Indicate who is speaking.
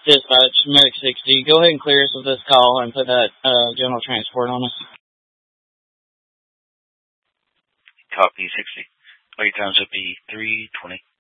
Speaker 1: Dispatch, Medic 60. Go ahead and clear us with this call and put that general transport on us.
Speaker 2: Copy 60. Wait times will be 3:20.